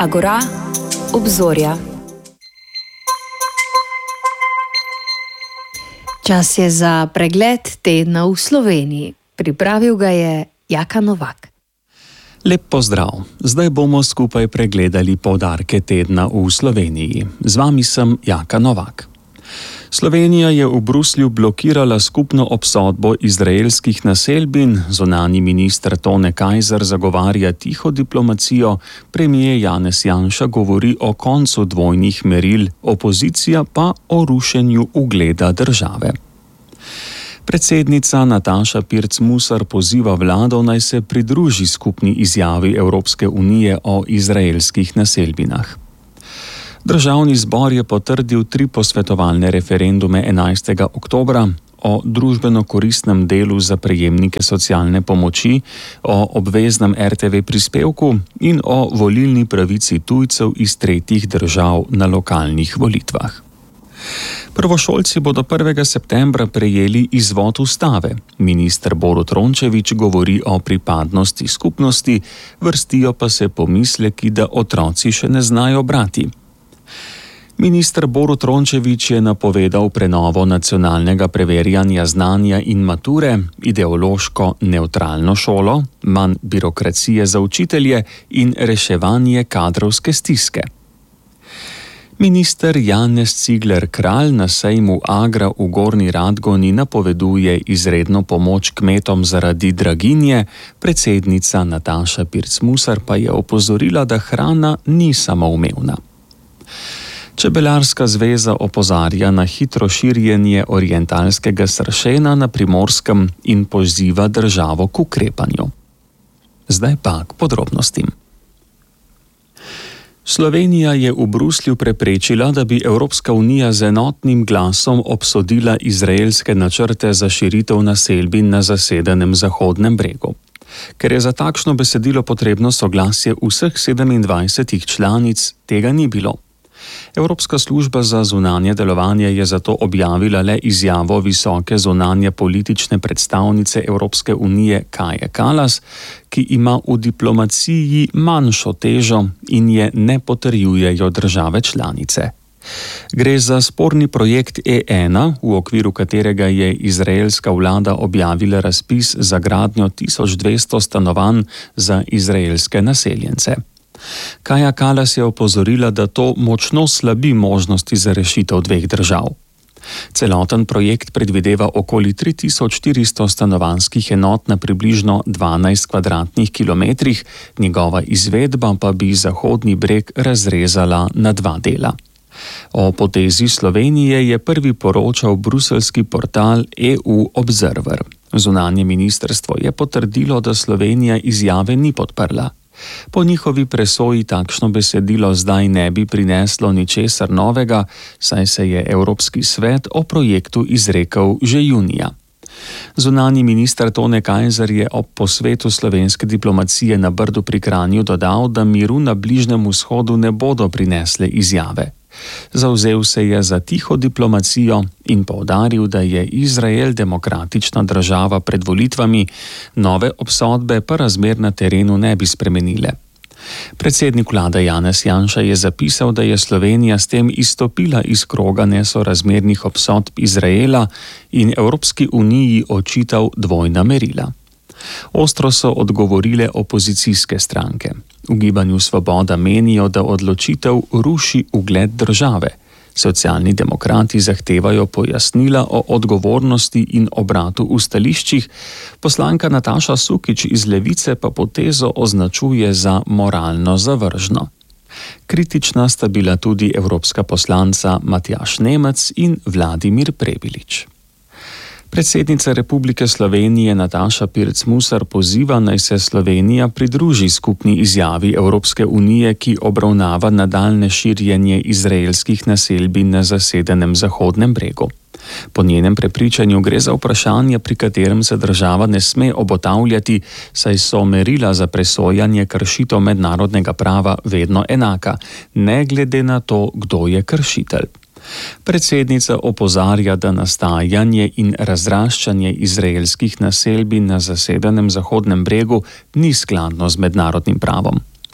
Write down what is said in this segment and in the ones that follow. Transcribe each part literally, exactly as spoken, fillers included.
Agora, obzorja. Čas je za pregled tedna v Sloveniji. Pripravil ga je Jaka Novak. Lep pozdrav. Zdaj bomo skupaj pregledali poudarke tedna v Sloveniji. Z vami sem Jaka Novak. Slovenija je v Bruslju blokirala skupno obsodbo izraelskih naselbin, zunanji minister Tone Kajzer zagovarja tiho diplomacijo, premier Janez Janša govori o koncu dvojnih meril, opozicija pa o rušenju ugleda države. Predsednica Nataša Pirc Musar poziva vlado, naj se pridruži skupni izjavi Evropske unije o izraelskih naselbinah. Državni zbor je potrdil tri posvetovalne referendume enajstega oktobra o družbeno-koristnem delu za prejemnike socialne pomoči, o obveznem er te ve prispevku in o volilni pravici tujcev iz tretjih držav na lokalnih volitvah. Prvošolci bodo prvega septembra prejeli izvod ustave. Minister Borut Rončević govori o pripadnosti skupnosti, vrstijo pa se pomisleki, da otroci še ne znajo brati. Minister Borut Rončević je napovedal prenovo nacionalnega preverjanja znanja in mature, ideološko nevtralno šolo, manj birokracije za učitelje in reševanje kadrovske stiske. Minister Janez Cigler Kralj na sejmu Agra v Gornji Radgoni napoveduje izredno pomoč kmetom zaradi draginje, predsednica Nataša Pirc Musar pa je opozorila, da hrana ni samoumevna. Čebelarska zveza opozarja na hitro širjenje orientalskega sršena na Primorskem in poziva državo k ukrepanju. Zdaj pa k podrobnostim. Slovenija je v Bruslju preprečila, da bi Evropska unija z enotnim glasom obsodila izraelske načrte za širitev naselbin na zasedenem Zahodnem bregu. Ker je za takšno besedilo potrebno soglasje vseh sedemindvajsetih članic, tega ni bilo. Evropska služba za zunanje delovanje je zato objavila le izjavo visoke zunanje politične predstavnice Evropske unije Kaje Kallas, ki ima v diplomaciji manjšo težo in je ne potrjujejo države članice. Gre za sporni projekt E ena, v okviru katerega je izraelska vlada objavila razpis za gradnjo tisoč dvesto stanovanj za izraelske naseljence. Kaja Kallas je opozorila, da to močno slabi možnosti za rešitev dveh držav. Celoten projekt predvideva okoli tri tisoč štiristo stanovanjskih enot na približno dvanajst kvadratnih kilometrih, njegova izvedba pa bi Zahodni breg razrezala na dva dela. O potezi Slovenije je prvi poročal bruseljski portal E U Observer. Zunanje ministrstvo je potrdilo, da Slovenija izjave ni podprla. Po njihovi presoji takšno besedilo zdaj ne bi prineslo ničesar novega, saj se je Evropski svet o projektu izrekel že junija. Zunanji minister Tone Kajzer je ob posvetu slovenske diplomacije na Brdu pri Kranju dodal, da miru na Bližnjem vzhodu ne bodo prinesle izjave. Zavzel se je za tiho diplomacijo in poudaril, da je Izrael demokratična država pred volitvami, nove obsodbe pa razmer na terenu ne bi spremenile. Predsednik vlade Janez Janša je zapisal, da je Slovenija s tem izstopila iz kroga nesorazmernih obsodb Izraela in Evropski uniji očital dvojna merila. Ostro so odgovorile opozicijske stranke. V Gibanju Svoboda menijo, da odločitev ruši ugled države. Socialni demokrati zahtevajo pojasnila o odgovornosti in obratu v stališčih, poslanka Nataša Sukič iz Levice pa potezo označuje za moralno zavržno. Kritična sta bila tudi evropska poslanca Matjaž Nemec in Vladimir Prebilič. Predsednica Republike Slovenije Nataša Pirc Musar poziva, naj se Slovenija pridruži skupni izjavi Evropske unije, ki obravnava nadaljnje širjenje izraelskih naselbin na zasedenem Zahodnem bregu. Po njenem prepričanju gre za vprašanje, pri katerem se država ne sme obotavljati, saj so merila za presojanje kršitev mednarodnega prava vedno enaka, ne glede na to, kdo je kršitelj. Predsednica opozarja, da nastajanje in razraščanje izraelskih naselbin na zasedenem Zahodnem bregu ni skladno z mednarodnim pravom.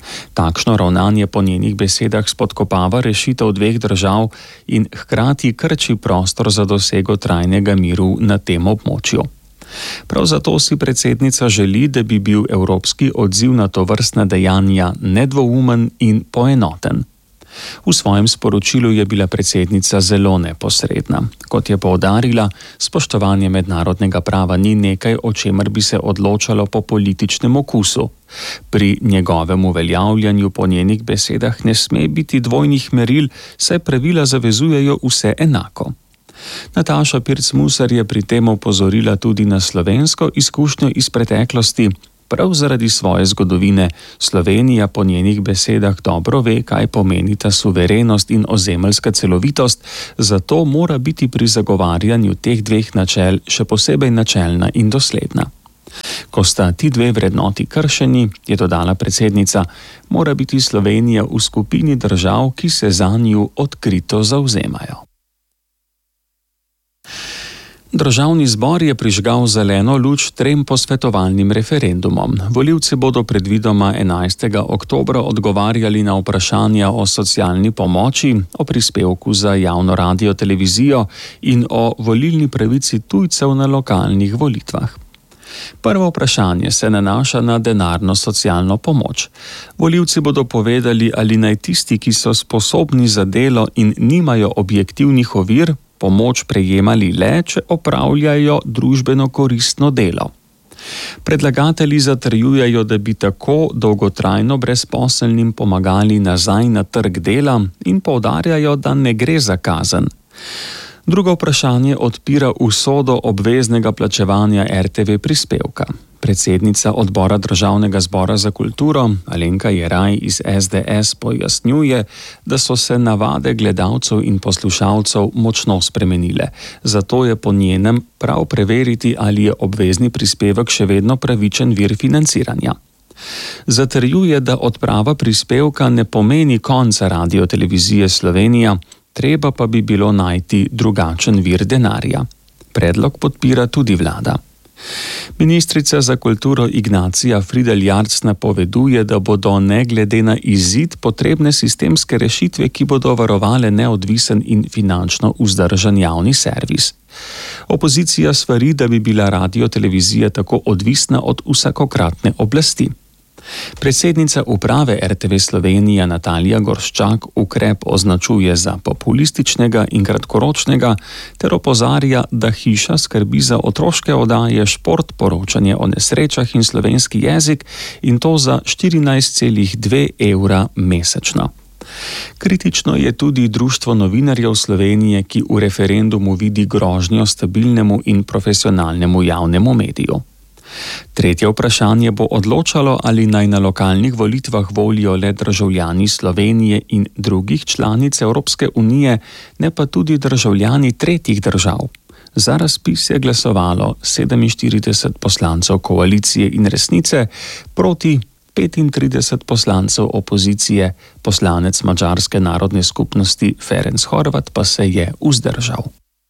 Takšno ravnanje po njenih besedah spodkopava rešitev dveh držav in hkrati krči prostor za dosego trajnega miru na tem območju. Prav zato si predsednica želi, da bi bil evropski odziv na tovrstna dejanja nedvoumen in poenoten. V svojem sporočilu je bila predsednica zelo neposredna. Kot je poudarila, spoštovanje mednarodnega prava ni nekaj, o čemer bi se odločalo po političnem okusu. Pri njegovem uveljavljanju po njenih besedah ne sme biti dvojnih meril, saj pravila zavezujejo vse enako. Nataša Pirc-Musar je pri tem opozorila tudi na slovensko izkušnjo iz preteklosti. Prav zaradi svoje zgodovine Slovenija po njenih besedah dobro ve, kaj pomenita suverenost in ozemeljska celovitost, zato mora biti pri zagovarjanju teh dveh načel še posebej načelna in dosledna. Ko sta ti dve vrednoti kršeni, je dodala predsednica, mora biti Slovenija v skupini držav, ki se zanju odkrito zavzemajo. Državni zbor je prižgal zeleno luč trem posvetovalnim referendumom. Volivci bodo predvidoma enajstega oktobra odgovarjali na vprašanja o socialni pomoči, o prispevku za javno radio televizijo in o volilni pravici tujcev na lokalnih volitvah. Prvo vprašanje se nanaša na denarno socialno pomoč. Volivci bodo povedali, ali naj tisti, ki so sposobni za delo in nimajo objektivnih ovir, pomoč prejemali le, če opravljajo družbeno koristno delo. Predlagatelji zatrjujejo, da bi tako dolgotrajno brezposelnim pomagali nazaj na trg dela in poudarjajo, da ne gre za kazen. Drugo vprašanje odpira usodo obveznega plačevanja er te ve prispevka. Predsednica odbora Državnega zbora za kulturo, Alenka Jeraj iz es de es, pojasnjuje, da so se navade gledalcev in poslušalcev močno spremenile. Zato je po njenem prav preveriti, ali je obvezni prispevek še vedno pravičen vir financiranja. Zatrjuje, da odprava prispevka ne pomeni konca Radiotelevizije Slovenija, treba pa bi bilo najti drugačen vir denarja. Predlog podpira tudi vlada. Ministrica za kulturo Ignacija Fridel Jarc napoveduje, da bodo ne glede na izid potrebne sistemske rešitve, ki bodo varovale neodvisen in finančno vzdržen javni servis. Opozicija svari, da bi bila radiotelevizija tako odvisna od vsakokratne oblasti. Predsednica uprave er te ve Slovenija Natalija Gorščak ukrep označuje za populističnega in kratkoročnega ter opozarja, da hiša skrbi za otroške oddaje, šport, poročanje o nesrečah in slovenski jezik in to za štirinajst celih dve evra mesečno. Kritično je tudi Društvo novinarjev Slovenije, ki v referendumu vidi grožnjo stabilnemu in profesionalnemu javnemu mediju. Tretje vprašanje bo odločalo, ali naj na lokalnih volitvah volijo le državljani Slovenije in drugih članic Evropske unije, ne pa tudi državljani tretjih držav. Za razpis je glasovalo sedeminštirideset poslancev koalicije in Resnice, proti petintrideset poslancev opozicije, poslanec madžarske narodne skupnosti Ferenc Horvat pa se je vzdržal.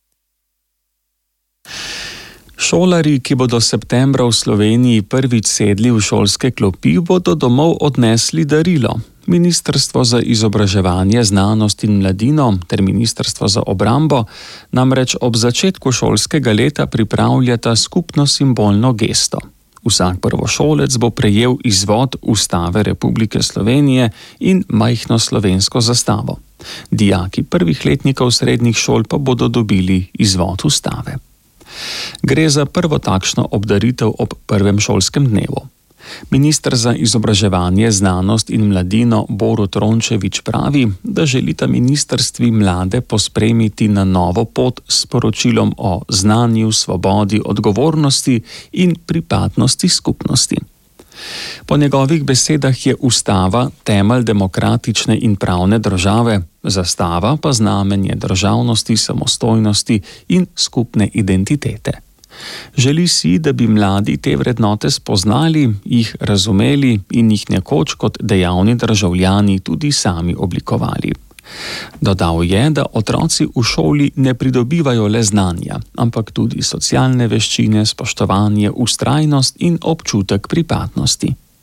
Šolarji, ki bodo septembra v Sloveniji prvič sedli v šolske klopi, bodo domov odnesli darilo. Ministrstvo za izobraževanje, znanost in mladino ter Ministrstvo za obrambo namreč ob začetku šolskega leta pripravljata skupno simbolno gesto. Vsak prvošolec bo prejel izvod Ustave Republike Slovenije in majhno slovensko zastavo. Dijaki prvih letnikov srednjih šol pa bodo dobili izvod Ustave. Gre za prvo takšno obdaritev ob prvem šolskem dnevu. Minister za izobraževanje, znanost in mladino Borut Rončević pravi, da želita ministrstvi mlade pospremiti na novo pot s sporočilom o znanju, svobodi, odgovornosti in pripadnosti skupnosti. Po njegovih besedah je ustava temelj demokratične in pravne države, zastava pa znamenje državnosti, samostojnosti in skupne identitete. Želi si, da bi mladi te vrednote spoznali, jih razumeli in jih nekoč kot dejavni državljani tudi sami oblikovali. Dodal je, da otroci v šoli ne pridobivajo le znanja, ampak tudi socialne veščine, spoštovanje, vztrajnost in občutek pripadnosti.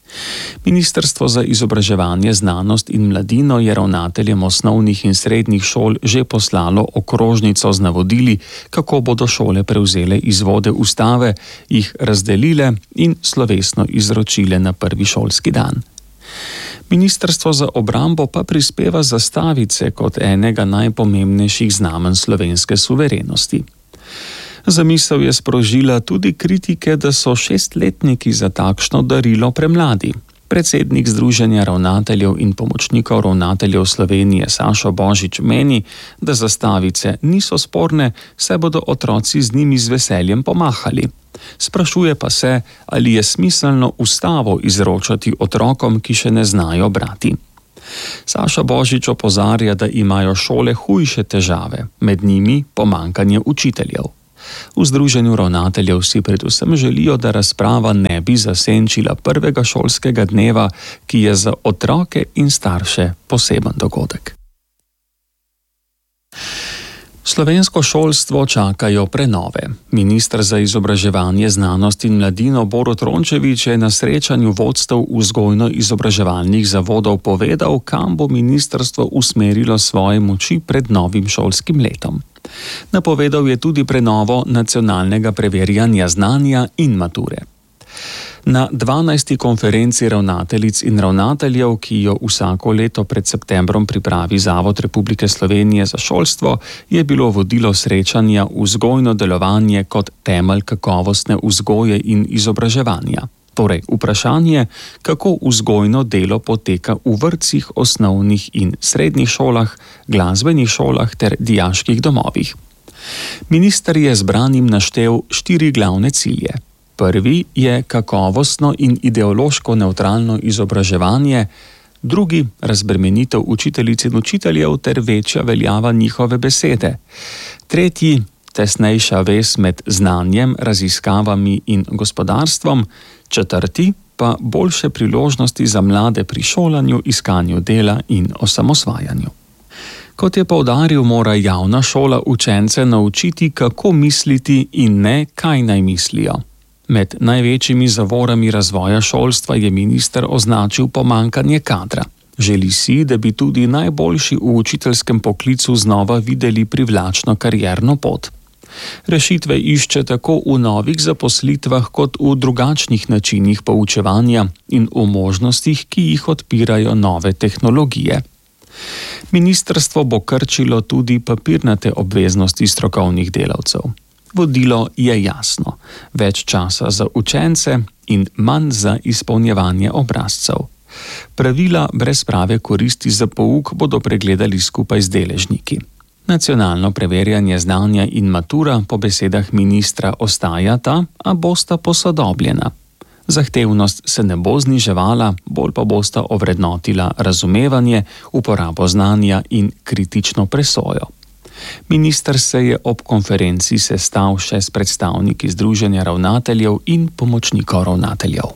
Ministrstvo za izobraževanje, znanost in mladino je ravnateljem osnovnih in srednjih šol že poslalo okrožnico z navodili, kako bodo šole prevzele izvode ustave, jih razdelile in slovesno izročile na prvi šolski dan. Ministrstvo za obrambo pa prispeva zastavice kot enega najpomembnejših znamenj slovenske suverenosti. Zamisel je sprožila tudi kritike, da so šestletniki za takšno darilo premladi. Predsednik Združenja ravnateljev in pomočnikov ravnateljev Slovenije Sašo Božič meni, da zastavice niso sporne, saj bodo otroci z njimi z veseljem pomahali. Sprašuje pa se, ali je smiselno ustavo izročati otrokom, ki še ne znajo brati. Saša Božič opozarja, da imajo šole hujše težave, med njimi pomanjkanje učiteljev. V Združenju ravnateljev si predvsem želijo, da razprava ne bi zasenčila prvega šolskega dneva, ki je za otroke in starše poseben dogodek. Slovensko šolstvo čakajo prenove. Minister za izobraževanje, znanost in mladino Borut Rončević je na srečanju vodstev vzgojno-izobraževalnih zavodov povedal, kam bo ministrstvo usmerilo svoje moči pred novim šolskim letom. Napovedal je tudi prenovo nacionalnega preverjanja znanja in mature. Na dvanajsti konferenci ravnateljic in ravnateljev, ki jo vsako leto pred septembrom pripravi Zavod Republike Slovenije za šolstvo, je bilo vodilo srečanja vzgojno delovanje kot temelj kakovostne vzgoje in izobraževanja. Torej, vprašanje, kako vzgojno delo poteka v vrtcih, osnovnih in srednjih šolah, glasbenih šolah ter dijaških domovih. Minister je zbranim naštel štiri glavne cilje. Prvi je kakovostno in ideološko nevtralno izobraževanje, drugi razbremenitev učiteljic in učiteljev ter večja veljava njihove besede, tretji tesnejša vez med znanjem, raziskavami in gospodarstvom, četrti pa boljše priložnosti za mlade pri šolanju, iskanju dela in osamosvajanju. Kot je poudaril, mora javna šola učence naučiti, kako misliti in ne, kaj naj mislijo. Med največjimi zavorami razvoja šolstva je minister označil pomanjkanje kadra. Želi si, da bi tudi najboljši v učiteljskem poklicu znova videli privlačno karierno pot. Rešitve išče tako v novih zaposlitvah kot v drugačnih načinih poučevanja in v možnostih, ki jih odpirajo nove tehnologije. Ministrstvo bo krčilo tudi papirnate obveznosti strokovnih delavcev. Vodilo je jasno, več časa za učence in manj za izpolnjevanje obrazcev. Pravila brez prave koristi za pouk bodo pregledali skupaj z deležniki. Nacionalno preverjanje znanja in matura po besedah ministra ostajata, a bosta posodobljena. Zahtevnost se ne bo zniževala, bolj pa bosta ovrednotila razumevanje, uporabo znanja in kritično presojo. Minister se je ob konferenci sestal še s predstavniki Združenja ravnateljev in pomočnikov ravnateljev.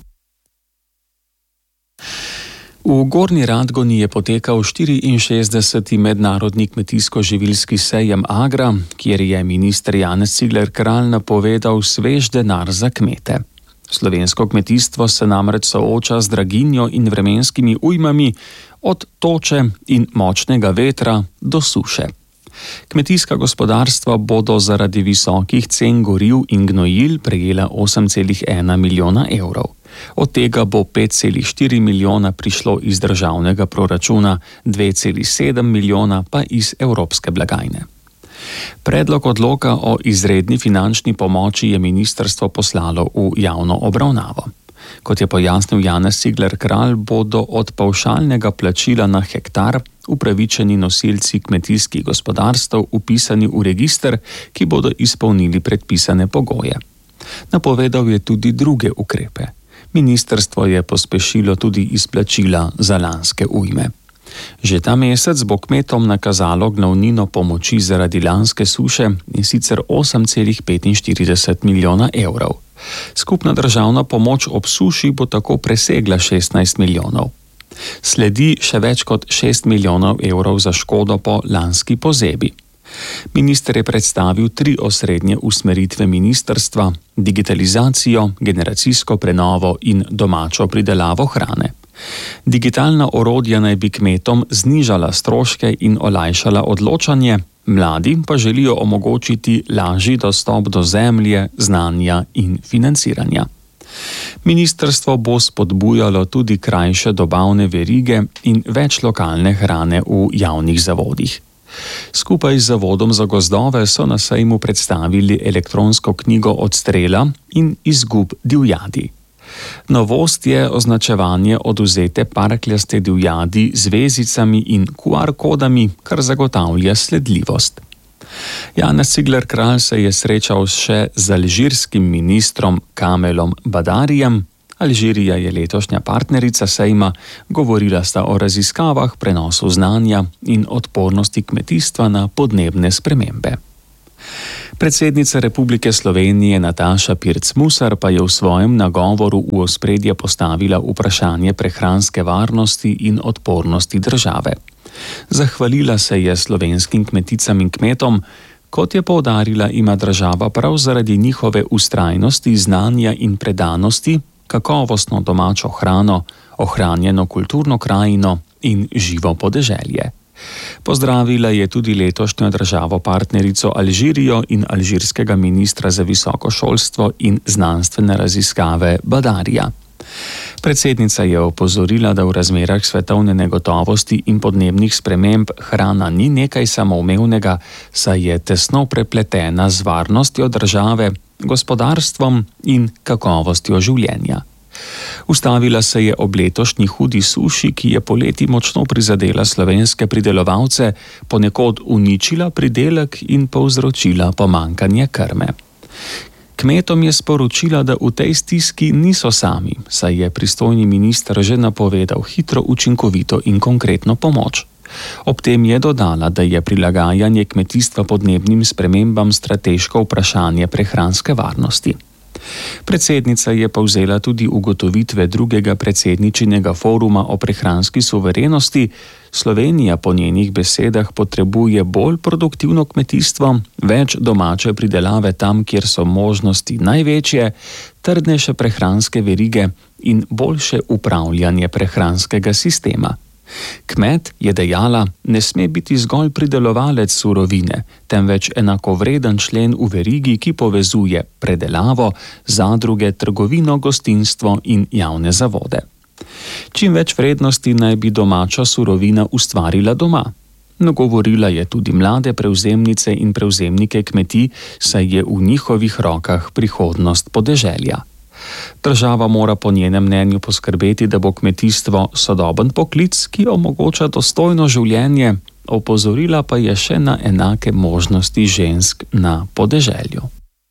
V Gornji Radgoni je potekal štiriinšestdeseti mednarodni kmetijsko-živilski sejem Agra, kjer je minister Janez Cigler Kralj napovedal svež denar za kmete. Slovensko kmetijstvo se namreč sooča z draginjo in vremenskimi ujmami od toče in močnega vetra do suše. Kmetijska gospodarstva bodo zaradi visokih cen goriv in gnojil prejela osem celih ena milijona evrov. Od tega bo pet celih štiri milijona prišlo iz državnega proračuna, dve celih sedem milijona pa iz evropske blagajne. Predlog odloka o izredni finančni pomoči je ministrstvo poslalo v javno obravnavo. Kot je pojasnil Janez Cigler Kralj, bodo od pavšalnega plačila na hektar upravičeni nosilci kmetijskih gospodarstev vpisani v register, ki bodo izpolnili predpisane pogoje. Napovedal je tudi druge ukrepe. Ministrstvo je pospešilo tudi izplačila za lanske ujme. Že ta mesec bo kmetom nakazalo glavnino pomoči zaradi lanske suše, in sicer osem celih petinštirideset milijona evrov. Skupna državna pomoč ob suši bo tako presegla šestnajst milijonov. Sledi še več kot šest milijonov evrov za škodo po lanski pozebi. Minister je predstavil tri osrednje usmeritve ministrstva: digitalizacijo, generacijsko prenovo in domačo pridelavo hrane. Digitalna orodja naj bi kmetom znižala stroške in olajšala odločanje, mladi pa želijo omogočiti lažji dostop do zemlje, znanja in financiranja. Ministrstvo bo spodbujalo tudi krajše dobavne verige in več lokalne hrane v javnih zavodih. Skupaj z Zavodom za gozdove so na sejmu predstavili elektronsko knjigo odstrela in izgub divjadi. Novost je označevanje odvzete parkljaste divjadi z vezicami in Q R kodami, kar zagotavlja sledljivost. Janez Cigler Kralj se je srečal še z alžirskim ministrom Kamelom Badarijem. Alžirija je letošnja partnerica sejma, govorila sta o raziskavah, prenosu znanja in odpornosti kmetijstva na podnebne spremembe. Predsednica Republike Slovenije Nataša Pirc Musar pa je v svojem nagovoru v ospredje postavila vprašanje prehranske varnosti in odpornosti države. Zahvalila se je slovenskim kmeticam in kmetom. Kot je poudarila, ima država prav zaradi njihove vztrajnosti, znanja in predanosti kakovostno domačo hrano, ohranjeno kulturno krajino in živo podeželje. Pozdravila je tudi letošnjo državo partnerico Alžirijo in alžirskega ministra za visoko šolstvo in znanstvene raziskave Badarija. Predsednica je opozorila, da v razmerah svetovne negotovosti in podnebnih sprememb hrana ni nekaj samoumevnega, saj je tesno prepletena z varnostjo države, gospodarstvom in kakovostjo življenja. Ustavila se je ob letošnji hudi suši, ki je poleti močno prizadela slovenske pridelovalce, ponekod uničila pridelek in povzročila pomanjkanje krme. Kmetom je sporočila, da v tej stiski niso sami, saj je pristojni minister že napovedal hitro, učinkovito in konkretno pomoč. Ob tem je dodala, da je prilagajanje kmetijstva podnebnim spremembam strateško vprašanje prehranske varnosti. Predsednica je povzela tudi ugotovitve drugega predsedničinega foruma o prehranski suverenosti. Slovenija po njenih besedah potrebuje bolj produktivno kmetijstvo, več domače pridelave tam, kjer so možnosti največje, trdnejše prehranske verige in boljše upravljanje prehranskega sistema. Kmet, je dejala, ne sme biti zgolj pridelovalec surovine, temveč enakovreden člen v verigi, ki povezuje predelavo, zadruge, trgovino, gostinstvo in javne zavode. Čim več vrednosti naj bi domača surovina ustvarila doma. Nagovorila je tudi mlade prevzemnice in prevzemnike kmetij, saj je v njihovih rokah prihodnost podeželja. Država mora po njenem mnenju poskrbeti, da bo kmetijstvo sodoben poklic, ki omogoča dostojno življenje, opozorila pa je še na enake možnosti žensk na podeželju.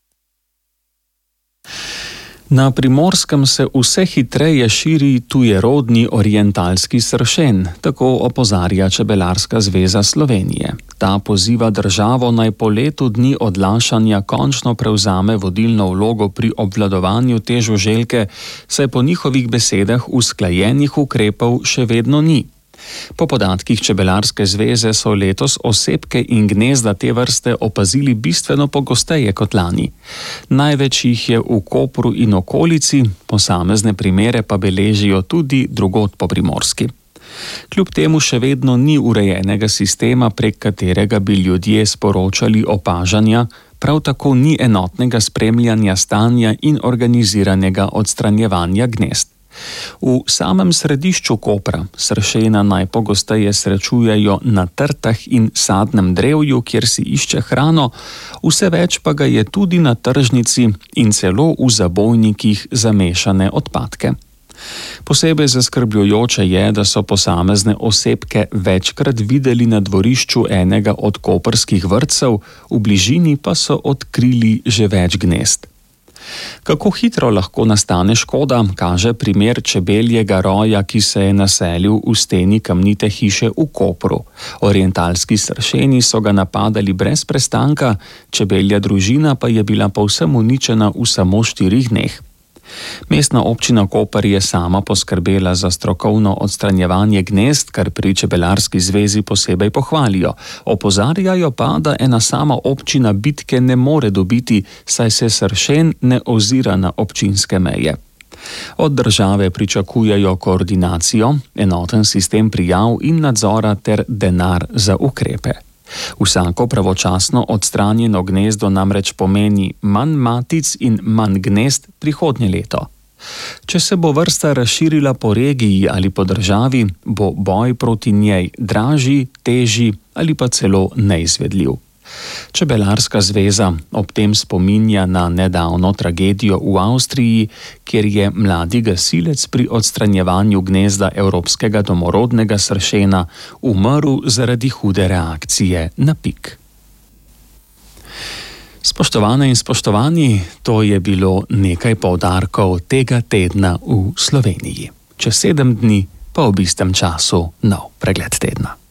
Na Primorskem se vse hitreje širi tujerodni orientalski sršen, tako opozarja Čebelarska zveza Slovenije. Ta poziva državo naj po letu dni odlašanja končno prevzame vodilno vlogo pri obvladovanju te žuželke, saj po njihovih besedah usklajenih ukrepov še vedno ni. Po podatkih Čebelarske zveze so letos osebke in gnezda te vrste opazili bistveno pogosteje kot lani. Največ jih je v Kopru in okolici, posamezne primere pa beležijo tudi drugod po Primorski. Kljub temu še vedno ni urejenega sistema, prek katerega bi ljudje sporočali opažanja, prav tako ni enotnega spremljanja stanja in organiziranega odstranjevanja gnezd. V samem središču Kopra sršena najpogosteje srečujejo na trtah in sadnem drevju, kjer si išče hrano, vse več pa ga je tudi na tržnici in celo v zabojnikih za mešane odpadke. Posebej zaskrbljujoče je, da so posamezne osebke večkrat videli na dvorišču enega od koprskih vrtcev, v bližini pa so odkrili že več gnezd. Kako hitro lahko nastane škoda, kaže primer čebeljega roja, ki se je naselil v steni kamnite hiše v Kopru. Orientalski sršeni so ga napadali brez prestanka, čebelja družina pa je bila povsem uničena v samo štirih dneh. Mestna občina Koper je sama poskrbela za strokovno odstranjevanje gnezd, kar pri Čebelarski zvezi posebej pohvalijo. Opozarjajo pa, da ena sama občina bitke ne more dobiti, saj se sršen ne ozira na občinske meje. Od države pričakujejo koordinacijo, enoten sistem prijav in nadzora ter denar za ukrepe. Vsako pravočasno odstranjeno gnezdo namreč pomeni manj matic in manj gnezd prihodnje leto. Če se bo vrsta razširila po regiji ali po državi, bo boj proti njej dražji, težji ali pa celo neizvedljiv. Čebelarska zveza ob tem spominja na nedavno tragedijo v Avstriji, kjer je mladi gasilec pri odstranjevanju gnezda evropskega domorodnega sršena umrl zaradi hude reakcije na pik. Spoštovane in spoštovani, to je bilo nekaj poudarkov tega tedna v Sloveniji. Čez sedem dni pa ob istem času nov pregled tedna.